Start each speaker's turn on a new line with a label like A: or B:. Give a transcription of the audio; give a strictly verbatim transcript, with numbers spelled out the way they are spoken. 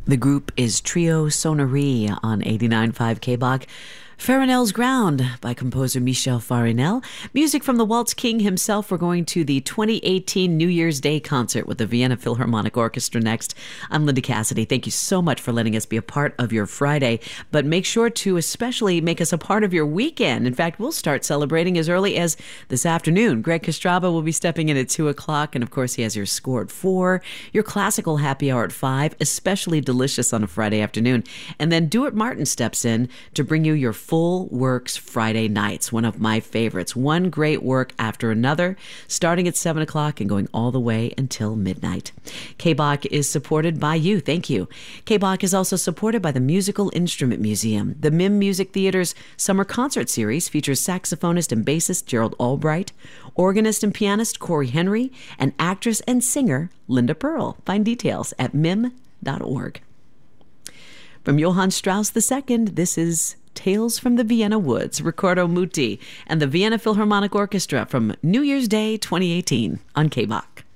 A: The group is Trio Sonnerie on eighty-nine point five K B O C. Farinel's Ground by composer Michel Farinel. Music from the Waltz King himself. We're going to the twenty eighteen New Year's Day concert with the Vienna Philharmonic Orchestra next. I'm Linda Cassidy. Thank you so much for letting us be a part of your Friday, but make sure to especially make us a part of your weekend. In fact, we'll start celebrating as early as this afternoon. Greg Kostraba will be stepping in at two o'clock, and of course he has your score at four, your classical happy hour at five, especially delicious on a Friday afternoon. And then Duart Martin steps in to bring you your Full Works Friday nights, one of my favorites. One great work after another, starting at seven o'clock and going all the way until midnight. K B O C is supported by you. Thank you. K B O C is also supported by the Musical Instrument Museum. The M I M Music Theater's summer concert series features saxophonist and bassist Gerald Albright, organist and pianist Corey Henry, and actress and singer Linda Pearl. Find details at mim dot org. From Johann Strauss the Second, this is Tales from the Vienna Woods, Riccardo Muti, and the Vienna Philharmonic Orchestra from New Year's Day twenty eighteen on K B O C.